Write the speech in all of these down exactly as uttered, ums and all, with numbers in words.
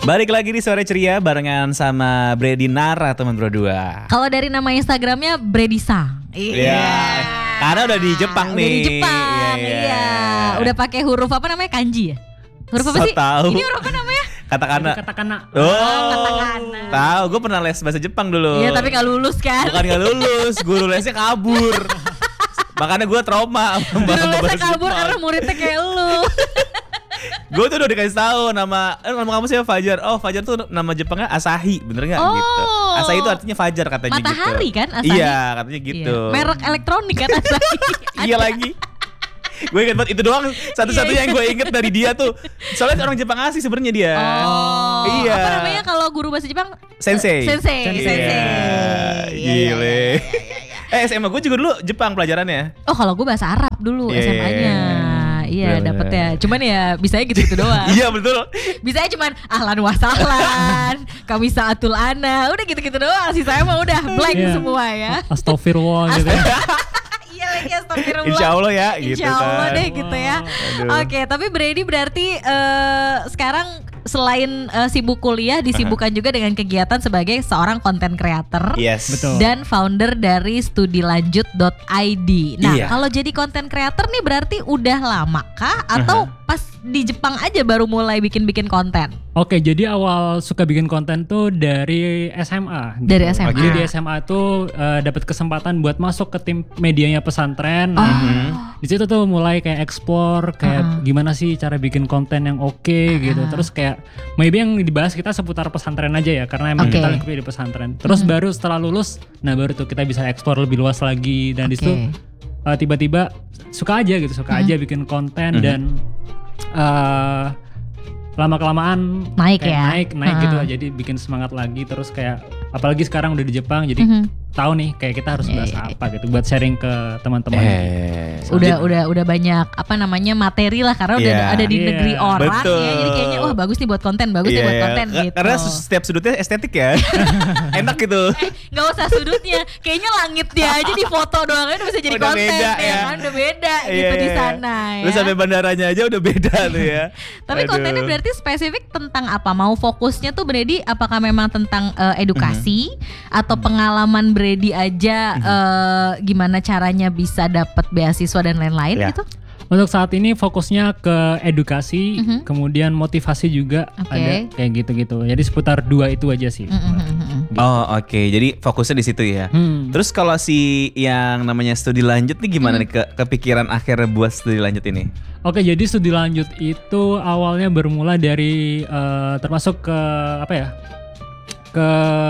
Balik lagi di Sore Ceria barengan sama Brady Nara teman berdua. Kalau dari nama Instagramnya Bredisa. Iya. Yeah. Karena udah di Jepang udah nih. Udah di Jepang, iya. iya. Udah pakai huruf apa namanya, kanji ya? Huruf apa so sih? Tahu. Ini huruf apa namanya? Katakana. Katakana. Oh, katakana. Tahu, gue pernah les bahasa Jepang dulu. Iya, tapi gak lulus kan? Bukan gak lulus, guru lesnya kabur. Makanya gue trauma. Guru lesnya kabur karena muridnya kayak lu. Gue tuh udah dikasih tahu nama, eh, nama kamu siapa? Fajar. Oh, Fajar tuh nama Jepangnya Asahi, bener nggak? Oh. Gitu. Asahi itu artinya Fajar katanya. Matahari gitu. kan Asahi? Iya, katanya gitu. Iya. Merek elektronik kan Asahi. Iya lagi. Gue inget banget itu doang satu-satunya yang gue inget dari dia tuh. Soalnya orang Jepang asli sebenarnya dia. Oh. Iya. Apa namanya kalau guru bahasa Jepang? Sensei. Sensei. Sensei. Sensei. Yeah. Gile. Eh S M A gue juga dulu Jepang pelajarannya. Oh kalau gue bahasa Arab dulu yeah. S M A-nya. Iya dapetnya. Cuman ya bisanya gitu-gitu doang. Iya betul. Bisanya cuman ahlan wasahlan, kami saatul ana, udah gitu-gitu doang. Sih saya mah udah blank yeah. semua ya. Astagfirullah gitu. Iya lagi astagfirullah. Insya Allah ya gitu Insya Allah kan. deh gitu ya. Aduh. Oke tapi Brady berarti uh, sekarang selain uh, sibuk kuliah disibukkan uh-huh. juga dengan kegiatan sebagai seorang content creator. Yes. Betul. Dan founder dari studilanjut dot i d. Nah iya. kalau jadi content creator nih berarti udah lama kah atau uh-huh. pas di Jepang aja baru mulai bikin-bikin konten? Oke, jadi awal suka bikin konten tuh dari S M A. Gitu. Dari S M A. Jadi di S M A tuh uh, dapat kesempatan buat masuk ke tim medianya pesantren. Oh. Nah, di situ tuh mulai kayak explore kayak uh-huh. gimana sih cara bikin konten yang oke okay, uh-huh. gitu. Terus kayak maybe yang dibahas kita seputar pesantren aja ya karena emang okay. kita lingkupnya di pesantren. Terus uh-huh. baru setelah lulus, nah baru tuh kita bisa explore lebih luas lagi dan okay. di situ uh, tiba-tiba suka aja gitu, suka uh-huh. aja bikin konten uh-huh. dan uh, lama-kelamaan naik kayak ya naik naik uh. gitu jadi bikin semangat lagi terus kayak apalagi sekarang udah di Jepang jadi uh-huh. tahu nih kayak kita harus bahas yeah. apa gitu buat sharing ke teman-teman. Eh, gitu. Udah udah udah banyak apa namanya materi lah karena udah yeah. ada di yeah. negeri orang Betul. ya jadi kayaknya wah bagus nih buat konten bagus yeah. nih buat konten K- gitu. Karena setiap sudutnya estetik ya. Enak gitu. Eh, gak usah sudutnya, kayaknya langitnya aja di foto doang udah bisa jadi udah konten beda, ya, ya kan udah beda yeah, gitu di yeah. sana ya. Terus sampai bandaranya aja udah beda tuh ya. Tapi Aduh. kontennya berarti spesifik tentang apa? Mau fokusnya tuh Brady apakah memang tentang uh, edukasi mm-hmm. atau pengalaman Brady aja mm-hmm. uh, gimana caranya bisa dapat beasiswa dan lain-lain yeah. gitu? Untuk saat ini fokusnya ke edukasi, mm-hmm. kemudian motivasi juga okay. ada kayak gitu-gitu. Jadi seputar dua itu aja sih. Mm-hmm. Oh oke, okay. Jadi fokusnya di situ ya. Hmm. Terus kalau si yang namanya studi lanjut nih gimana hmm. nih ke kepikiran akhirnya buat studi lanjut ini? Oke, jadi studi lanjut itu awalnya bermula dari uh, termasuk ke apa ya? Ke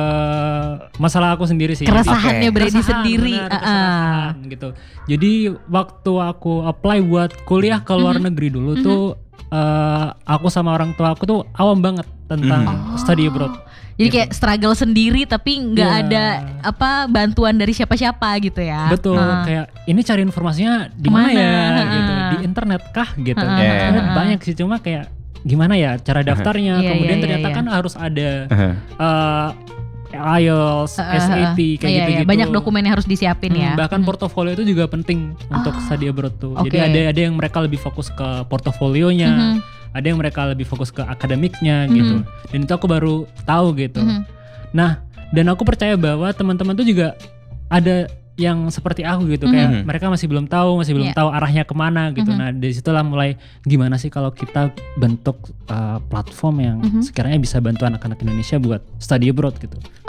masalah aku sendiri sih. Keresahannya okay. Brady Keresahan, sendiri benar, keresahan, uh. gitu. Jadi waktu aku apply buat kuliah ke luar mm-hmm. negeri dulu mm-hmm. tuh uh, aku sama orang tua aku tuh awam banget tentang mm-hmm. study abroad. Jadi gitu. kayak struggle sendiri tapi nggak yeah. ada apa bantuan dari siapa-siapa gitu ya. Betul, uh. kayak ini cari informasinya di mana ya gitu. Di internet kah gitu. Uh. Yeah. Yeah. Banyak sih cuma kayak gimana ya cara daftarnya, uh-huh. kemudian yeah, yeah, ternyata yeah. kan harus ada uh-huh. uh, I E L T S, uh, S A T kayak iya, gitu-gitu. Iya. Banyak dokumen yang harus disiapin hmm, ya. Bahkan hmm. portofolio itu juga penting oh. untuk study abroad tuh. Okay. Jadi ada ada yang mereka lebih fokus ke portofolionya, mm-hmm. ada yang mereka lebih fokus ke akademiknya mm-hmm. gitu. Dan itu aku baru tahu gitu. Mm-hmm. Nah, dan aku percaya bahwa teman-teman tuh juga ada yang seperti aku gitu mm-hmm. kayak mereka masih belum tahu masih belum yeah. tahu arahnya kemana gitu. Mm-hmm. Nah dari situlah mulai gimana sih kalau kita bentuk uh, platform yang mm-hmm. sekiranya bisa bantu anak-anak Indonesia buat study abroad gitu. Oh,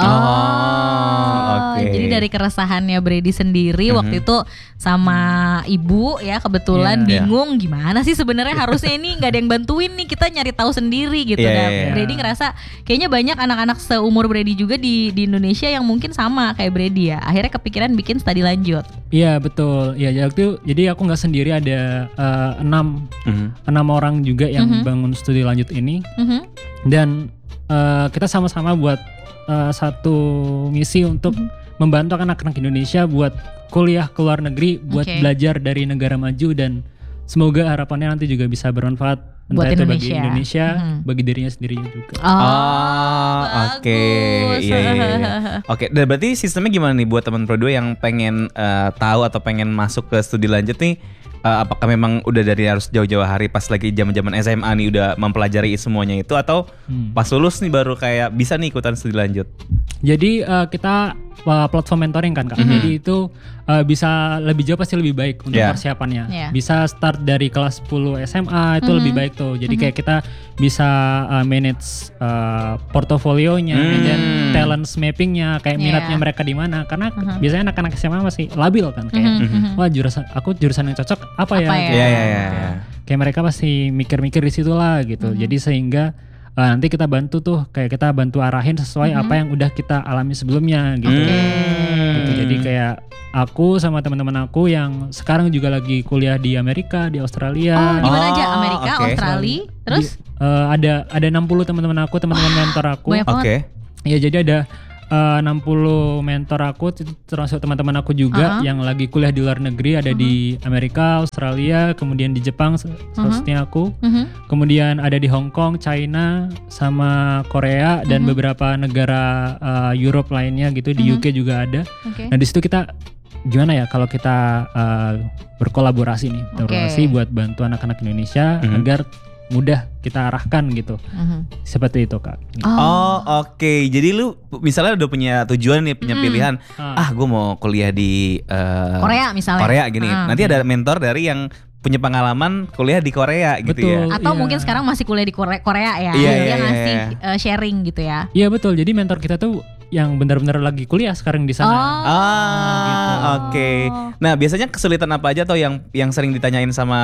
oh okay. Jadi dari keresahannya Brady sendiri mm-hmm. waktu itu sama ibu ya kebetulan yeah. bingung yeah. gimana sih sebenarnya harusnya ini nggak ada yang bantuin nih kita nyari tahu sendiri gitu. Yeah, Dan yeah, yeah. Brady ngerasa kayaknya banyak anak-anak seumur Brady juga di di Indonesia yang mungkin sama kayak Brady ya. Akhirnya kepikiran bikin studi lanjut. Iya betul. Ya waktu jadi aku nggak sendiri ada uh, enam mm-hmm. enam orang juga yang mm-hmm. bangun studi lanjut ini mm-hmm. dan uh, kita sama-sama buat uh, satu misi untuk mm-hmm. membantu anak-anak Indonesia buat kuliah ke luar negeri, buat okay. belajar dari negara maju dan semoga harapannya nanti juga bisa bermanfaat. Buat entah itu Indonesia. bagi Indonesia, hmm. bagi dirinya sendiri juga. Oh, oh oke, okay. iya, iya, iya. Oke, okay. Berarti sistemnya gimana nih buat teman Pro dua yang pengen uh, tahu atau pengen masuk ke studi lanjut nih? uh, apakah memang udah dari harus jauh-jauh hari pas lagi zaman-zaman S M A nih udah mempelajari semuanya itu atau hmm. pas lulus nih baru kayak bisa nih ikutan studi lanjut? Jadi uh, kita uh, platform mentoring kan Kak. Mm-hmm. Jadi itu uh, bisa lebih jauh pasti lebih baik untuk yeah. persiapannya. Yeah. Bisa start dari kelas sepuluh S M A itu mm-hmm. lebih baik tuh. Jadi mm-hmm. kayak kita bisa uh, manage uh, portofolionya mm. dan talent mappingnya kayak yeah. minatnya mereka di mana. Karena mm-hmm. biasanya anak-anak S M A masih labil kan kayak mm-hmm. wah jurusan aku jurusan yang cocok apa, apa ya? ya? Gitu. Yeah, yeah, yeah, yeah. Kayak mereka pasti mikir-mikir di situ lah gitu. Mm-hmm. Jadi sehingga Uh, nanti kita bantu tuh kayak kita bantu arahin sesuai mm-hmm. apa yang udah kita alami sebelumnya gitu. Mm. gitu. Jadi kayak aku sama teman-teman aku yang sekarang juga lagi kuliah di Amerika, di Australia. Oh, di mana aja? Amerika, okay. Australia. Terus di, uh, ada ada enam puluh teman-teman aku, teman-teman wow, mentor aku. Oke. Okay. Ya jadi ada Uh, enam puluh mentor aku termasuk teman-teman aku juga uh-huh. yang lagi kuliah di luar negeri ada uh-huh. di Amerika, Australia, kemudian di Jepang seharusnya uh-huh. aku, uh-huh. kemudian ada di Hong Kong, China, sama Korea uh-huh. dan beberapa negara uh, Europe lainnya gitu di uh-huh. U K juga ada. Okay. Nah di situ kita gimana ya kalau kita uh, berkolaborasi nih, berkolaborasi okay. buat bantu anak-anak Indonesia uh-huh. agar mudah kita arahkan gitu, uh-huh. seperti itu Kak. Oh, oh oke. Okay. Jadi lu misalnya udah punya tujuan nih, punya mm-hmm. pilihan. Uh. Ah, gue mau kuliah di uh, Korea misalnya. Korea gini. Uh. Nanti ada mentor dari yang punya pengalaman kuliah di Korea gitu. Betul, ya. Atau iya. mungkin sekarang masih kuliah di Korea, Korea ya. Iya, dia iya, ngasih iya. Uh, sharing gitu ya. Iya betul. Jadi mentor kita tuh yang benar-benar lagi kuliah sekarang di sana. Oh. Ah, gitu. Oke. Okay. Nah, biasanya kesulitan apa aja atau yang yang sering ditanyain sama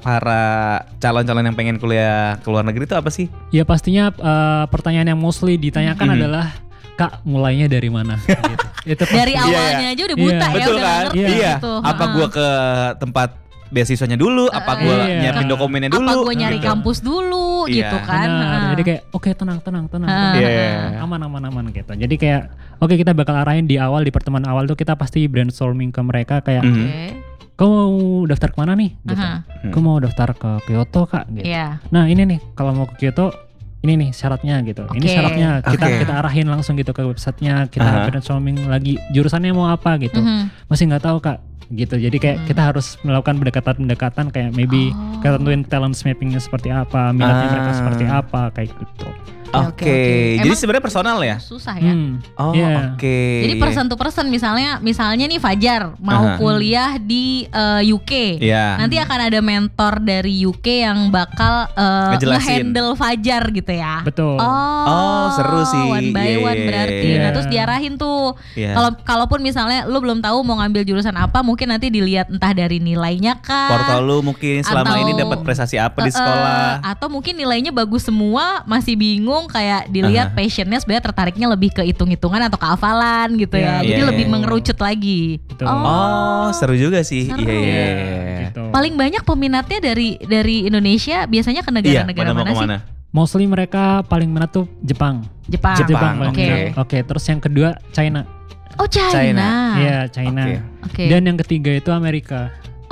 para calon-calon yang pengen kuliah ke luar negeri itu apa sih? Ya pastinya uh, pertanyaan yang mostly ditanyakan mm-hmm. adalah Kak, mulainya dari mana? gitu. Itu dari awalnya yeah, aja udah buta yeah. ya, betul udah kan? ngerti Iya. gitu. Apa gua ke tempat beasiswanya dulu, uh, apa gue iya. nyiapin dokumennya dulu, apa gue nyari gitu. Kampus dulu, iya. gitu kan? Benar. Jadi kayak oke okay, tenang, tenang, tenang, tenang. Yeah. aman, aman, aman gitu. Jadi kayak oke okay, kita bakal arahin di awal di pertemuan awal tuh kita pasti brainstorming ke mereka kayak, mm-hmm. okay. Kau mau daftar kemana nih? Gitu. Uh-huh. Kau mau daftar ke Kyoto Kak? Gitu. Yeah. Nah ini nih kalau mau ke Kyoto ini nih syaratnya gitu. Okay. Ini syaratnya kita okay. kita arahin langsung gitu ke websitenya, kita uh-huh. brainstorming lagi jurusannya mau apa gitu. Uh-huh. Masih nggak tahu Kak. Gitu. Jadi kayak hmm. kita harus melakukan pendekatan-pendekatan kayak maybe oh. kita tentuin talent mappingnya seperti apa, minatnya ah. mereka seperti apa kayak gitu. Oke, okay. okay. Jadi sebenarnya personal ya? Susah ya. Hmm. Oh, yeah. oke. Okay. Jadi person to person misalnya, misalnya nih Fajar mau uh-huh. kuliah di uh, U K, yeah. nanti akan ada mentor dari U K yang bakal uh, nge-handle Fajar gitu ya. Betul. Oh, oh seru sih. One by yeah. one berarti. Yeah. Nah terus diarahin tuh. Yeah. Kalau kalaupun misalnya lu belum tahu mau ngambil jurusan apa, mungkin nanti dilihat entah dari nilainya kah. Porto lu mungkin selama atau, ini dapat prestasi apa uh, di sekolah. Uh, atau mungkin nilainya bagus semua, masih bingung kayak dilihat. Lihat passionnya sebenarnya tertariknya lebih ke hitung-hitungan atau kehafalan gitu ya, ya. Jadi yeah. lebih mengerucut lagi. Betul. Oh, oh seru juga sih. Iya. Yeah, yeah, yeah. Gitu. Paling banyak peminatnya dari dari Indonesia biasanya ke negara-negara yeah, mana, mana sih? Mostly mereka paling minat tuh Jepang. Jepang. Jepang. Oke. Okay. Oke. Okay, terus yang kedua China. Oh China. Iya China. Okay. Okay. Dan yang ketiga itu Amerika. Oh,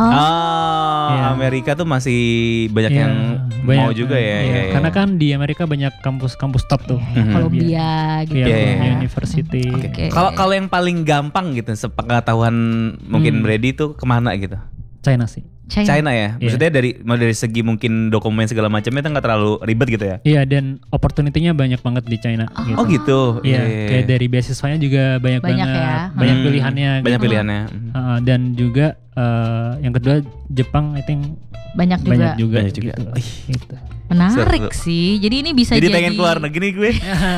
oh yeah. Amerika tuh masih banyak yeah, yang banyak, mau juga ya, iya. ya, ya. Karena kan di Amerika banyak kampus-kampus top tuh, mm-hmm. Columbia gitu, ya, yeah, yeah. University. Kalau okay. kalau yang paling gampang gitu, sepengetahuan mungkin hmm. Brady tuh kemana gitu? China sih. China, China ya, maksudnya yeah. dari dari segi mungkin dokumen segala macamnya itu nggak terlalu ribet gitu ya? Iya, dan opportunity-nya banyak banget di China. Oh gitu. Oh gitu. Iya, yeah. kayak dari beasiswanya juga banyak, banyak banget, ya. banyak hmm. pilihannya. Banyak gitu. pilihannya. Uh, dan juga uh, yang kedua Jepang, I think banyak juga. Banyak juga. Banyak juga. Gitu. gitu. Menarik Seru. sih. Jadi ini bisa jadi jadi. Jadi pengen keluar negeri gue.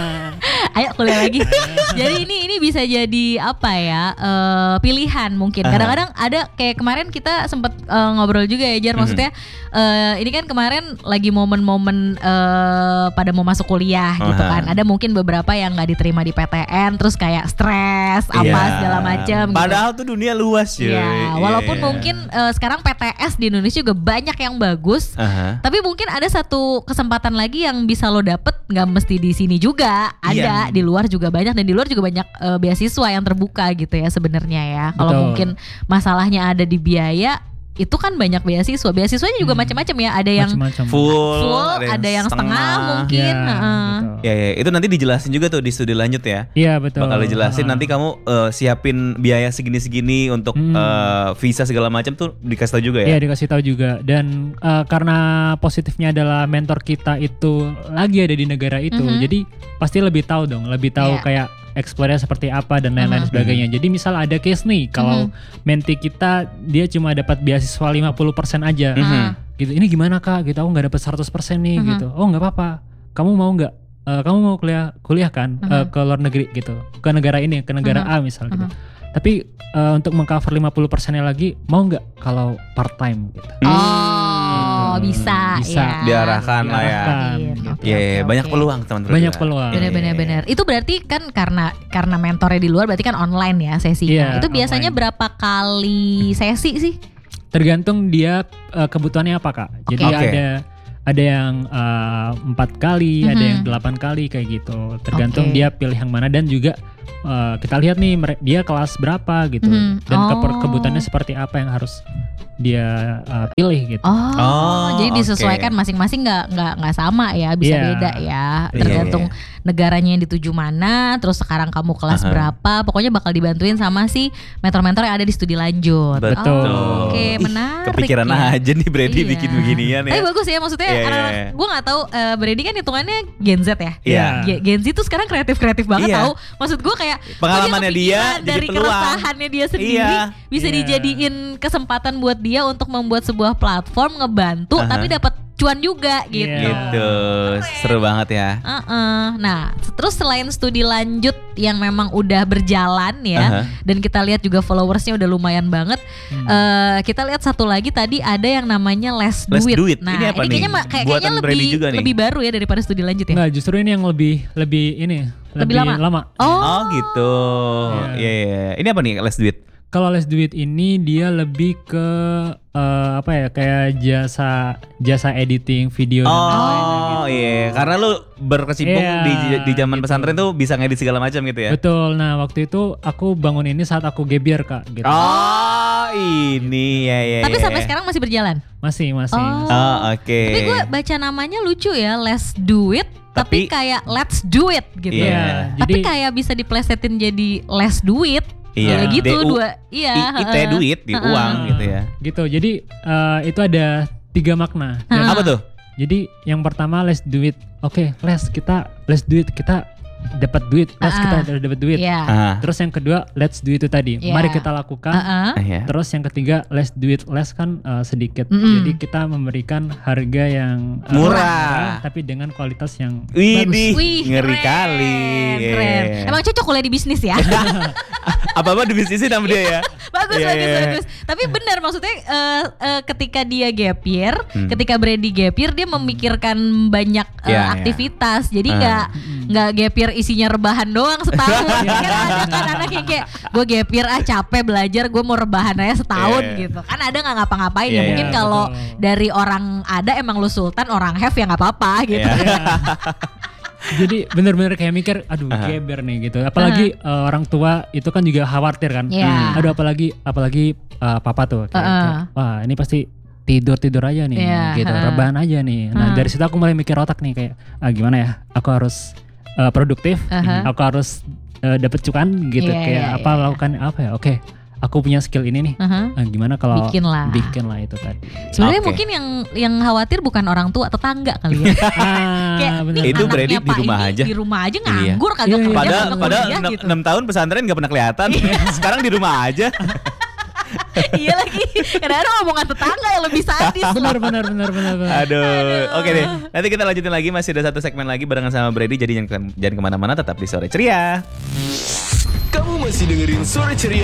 Ayo kuliah lagi. Jadi ini ini bisa jadi apa ya? Uh, pilihan mungkin. Kadang-kadang ada kayak kemarin kita sempat uh, ngobrol juga ya Jar. Maksudnya uh, ini kan kemarin lagi momen-momen uh, pada mau masuk kuliah uh-huh. gitu kan. Ada mungkin beberapa yang nggak diterima di P T N, terus kayak stres apa yeah. segala macam. Padahal gitu. tuh dunia luas ya. Yeah. Walaupun yeah. mungkin uh, sekarang P T S di Indonesia juga banyak yang bagus. Uh-huh. Tapi mungkin ada satu kesempatan lagi yang bisa lo dapet nggak mesti di sini juga, ada yeah. di luar juga banyak, dan di luar juga banyak uh, beasiswa yang terbuka gitu ya sebenarnya ya. Kalau mungkin masalahnya ada di biaya, itu kan banyak beasiswa. Beasiswanya juga hmm. macam-macam ya. Ada yang macem-macem. full, full ada, yang ada yang setengah, setengah mungkin. Ya, uh. gitu. Ya, ya, itu nanti dijelasin juga tuh di studi lanjut ya. Iya betul. Bakal dijelasin uh. nanti kamu uh, siapin biaya segini-segini untuk hmm. uh, visa segala macam tuh dikasih tahu juga ya. Iya dikasih tahu juga dan uh, karena positifnya adalah mentor kita itu lagi ada di negara itu, mm-hmm. jadi pasti lebih tahu dong, lebih tahu yeah. kayak explore-nya seperti apa dan lain-lain uh-huh. sebagainya. Jadi misal ada case nih kalau uh-huh. menti kita dia cuma dapat beasiswa lima puluh persen aja. Uh-huh. Gitu. Ini gimana Kak? Gitu. Aku enggak dapat seratus persen nih uh-huh. gitu. Oh, enggak apa-apa. Kamu mau enggak uh, kamu mau kuliah kuliah kan uh-huh. uh, ke luar negeri gitu. Ke negara ini, ke negara uh-huh. A misal gitu. Uh-huh. Tapi uh, untuk mengcover lima puluh persennya lagi mau enggak kalau part time gitu. Oh, gitu. bisa, bisa ya. diarahkan lah ya. Iya, okay, yeah, banyak okay. peluang teman-teman. Banyak peluang. Benar-benar benar. Itu berarti kan karena karena mentornya di luar berarti kan online ya sesinya. Yeah, itu biasanya online. Berapa kali sesi sih? Tergantung dia uh, kebutuhannya apa Kak. Jadi okay. ada ada yang uh, empat kali, mm-hmm. ada yang delapan kali kayak gitu. Tergantung okay. dia pilih yang mana dan juga uh, kita lihat nih dia kelas berapa gitu mm-hmm. dan oh. ke- kebutuhannya seperti apa yang harus dia uh, pilih gitu. Oh, oh jadi disesuaikan okay. masing-masing nggak nggak nggak sama ya, bisa yeah. beda ya. Tergantung yeah, yeah. negaranya yang dituju mana, terus sekarang kamu kelas uh-huh. berapa, pokoknya bakal dibantuin sama si mentor-mentor yang ada di studi lanjut. Betul. Oh, Oke, okay, menarik. Kepikiran ya. aja nih Brady iya. bikin beginian ya. Tapi bagus ya, maksudnya yeah, anak-anak yeah. gue nggak tahu uh, Brady kan hitungannya Gen Z ya. Iya. Yeah. Gen Z tuh sekarang kreatif-kreatif banget yeah. tahu. Maksud gue kayak pengalamannya dia, dia dari keresahannya dia sendiri iya. bisa yeah. dijadiin kesempatan buat dia untuk membuat sebuah platform ngebantu uh-huh. tapi dapat cuan juga gitu. Yeah. Gitu. Seru banget ya. Uh-uh. Nah, terus selain studi lanjut yang memang udah berjalan ya uh-huh. dan kita lihat juga followersnya udah lumayan banget. Hmm. Uh, kita lihat satu lagi tadi ada yang namanya Les Do It. Do It. Nah, ini, apa ini kayaknya kayak, kayaknya lebih lebih baru ya daripada studi lanjut ya. Enggak, justru ini yang lebih lebih ini lebih, lebih lama. lama. Oh, oh gitu. Iya, yeah. yeah, yeah. Ini apa nih Les Do It? Kalau Les Do It ini dia lebih ke uh, apa ya kayak jasa jasa editing video. Oh dan lain-lain gitu. Iya, karena lu berkecimpung yeah, di di zaman gitu. Pesantren tuh bisa ngedit segala macam gitu ya. Betul. Nah waktu itu aku bangun ini saat aku gap year Kak. Gitu. Oh ini ya ya. Tapi ya. sampai sekarang masih berjalan. Masih masih. Oh, masih. oh oke. Okay. Tapi gue baca namanya lucu ya, Les Do It. Tapi, tapi kayak let's do it gitu. Yeah, tapi jadi, kayak bisa diplesetin jadi let's do it. Iya, ya gitu D U, dua, iya. I, ite duit di uh, uang gitu ya. Gitu, jadi uh, itu ada tiga makna. Uh. Apa tuh? Jadi yang pertama let's do it, oke, okay, let's kita let's do it kita dapat duit, let's uh, kita dapat duit. Yeah. Uh. Terus yang kedua let's do it itu tadi, yeah. mari kita lakukan. Uh-uh. Yeah. Terus yang ketiga let's do it less kan uh, sedikit, mm-hmm. jadi kita memberikan harga yang uh, murah, murah, tapi dengan kualitas yang Wih, bagus. Wih, ngeri keren, kali. Keren. Yeah. Emang cocok kuliah di bisnis ya? Apa-apa di bisnisin sama dia ya. bagus, yeah, bagus, yeah. bagus. Tapi benar maksudnya uh, uh, ketika dia gap year, hmm. ketika Brady gap year dia memikirkan banyak uh, yeah, aktivitas. Yeah. Jadi nggak uh. nggak gap year isinya rebahan doang setahun. Kan ada kan anak yang kayak gue gap year ah capek belajar, gue mau rebahan aja setahun yeah. gitu. Kan ada nggak ngapa-ngapain yeah, ya. Mungkin yeah, kalau dari orang ada emang lu sultan, orang have ya nggak apa-apa gitu. Yeah. Jadi benar-benar kayak mikir, aduh uh-huh. geber nih gitu. Apalagi uh-huh. uh, orang tua itu kan juga khawatir kan. Yeah. Aduh apalagi apalagi uh, papa tuh kayak, uh-huh. kayak, wah ini pasti tidur-tidur aja nih yeah. gitu, uh-huh. rebahan aja nih. Nah uh-huh. dari situ aku mulai mikir otak nih kayak, ah, gimana ya? Aku harus uh, produktif, uh-huh. aku harus uh, dapet cuan gitu. Yeah, kayak yeah, apa yeah. lakukan apa ya? Oke. Okay. Aku punya skill ini nih, uh-huh. nah, gimana kalau bikin lah, bikin lah itu tadi. Sebenarnya okay. mungkin yang yang khawatir bukan orang tua, tetangga kali ya. ah, kayak itu berarti di rumah aja, di rumah aja nganggur, kagak iya. kerja, Padahal padahal gitu. enam tahun pesantren nggak pernah kelihatan, sekarang di rumah aja. Iya lagi, kadang-kadang omongan tetangga yang lebih sadis. Benar, benar, benar, benar, benar. Aduh, Aduh. Oke deh. Nanti kita lanjutin lagi, masih ada satu segmen lagi barengan sama Brady. Jadi jangan jangan kemana-mana, tetap di Sore Ceria. Kamu masih dengerin Sore Ceria